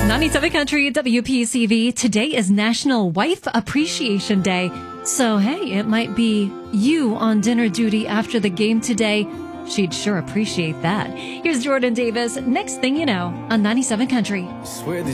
97 Country WPCV. Today is National Wife Appreciation Day. So, hey, it might be you on dinner duty after the game today. She'd sure appreciate that. Here's Jordan Davis. Next thing you know on 97 Country. Swear that